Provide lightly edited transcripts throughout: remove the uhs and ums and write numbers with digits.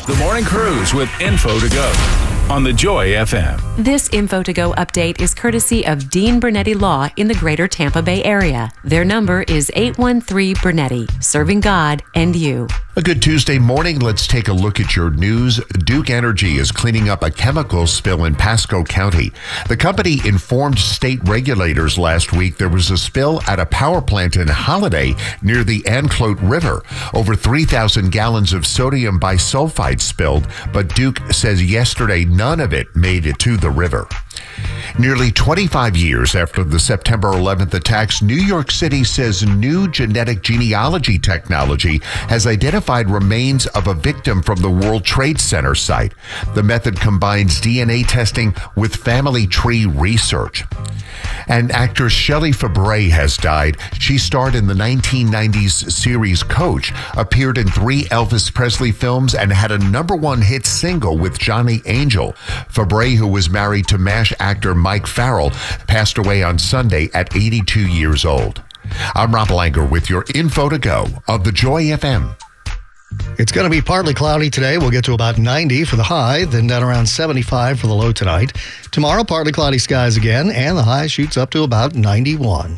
The Morning Cruise with Info to Go on the Joy FM. This Info to Go update is courtesy of Dean Bernetti Law in the greater Tampa Bay area. Their number is 813 Bernetti, serving God and you. A good Tuesday morning. Let's take a look at your news. Duke Energy is cleaning up a chemical spill in Pasco County. The company informed state regulators last week there was a spill at a power plant in Holiday near the Anclote River. Over 3,000 gallons of sodium bisulfite spilled, but Duke says yesterday none of it made it to the river. Nearly 25 years after the September 11th attacks, New York City says new genetic genealogy technology has identified remains of a victim from the World Trade Center site. The method combines DNA testing with family tree research. And actress Shelley Fabares has died. She starred in the 1990s series Coach, appeared in 3 Elvis Presley films, and had a #1 hit single with Johnny Angel. Fabares, who was married to MASH actor Mike Farrell, passed away on Sunday at 82 years old. I'm Rob Langer with your Info to Go of the Joy FM. It's going to be partly cloudy today. We'll get to about 90 for the high, then down around 75 for the low tonight. Tomorrow, partly cloudy skies again, and the high shoots up to about 91.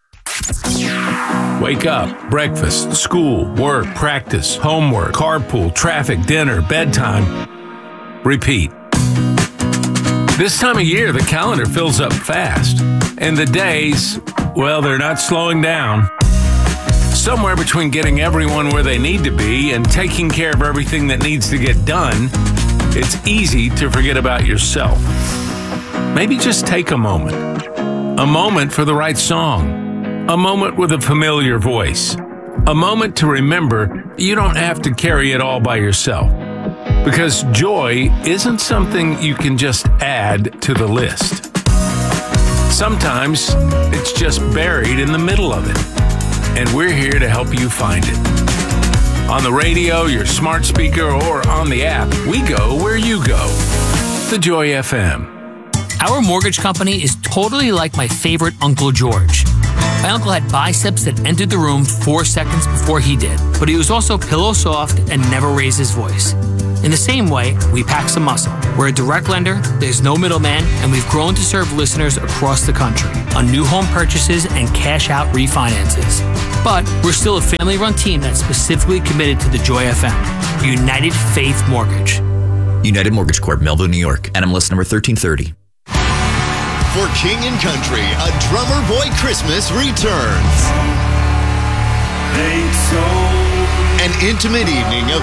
Wake up, breakfast, school, work, practice, homework, carpool, traffic, dinner, bedtime. Repeat. This time of year, the calendar fills up fast, and the days, well, they're not slowing down. Somewhere between getting everyone where they need to be and taking care of everything that needs to get done, it's easy to forget about yourself. Maybe just take a moment for the right song, a moment with a familiar voice, a moment to remember you don't have to carry it all by yourself. Because joy isn't something you can just add to the list. Sometimes it's just buried in the middle of it. And we're here to help you find it. On the radio, your smart speaker, or on the app, we go where you go. The Joy FM. Our mortgage company is totally like my favorite Uncle George. My uncle had biceps that entered the room 4 seconds before he did, but he was also pillow soft and never raised his voice. In the same way, we pack some muscle. We're a direct lender, there's no middleman, and we've grown to serve listeners across the country on new home purchases and cash-out refinances. But we're still a family-run team that's specifically committed to the Joy FM. United Faith Mortgage. United Mortgage Corp, Melville, New York. NMLS number 1330. For King and Country, a Drummer Boy Christmas returns. An intimate evening of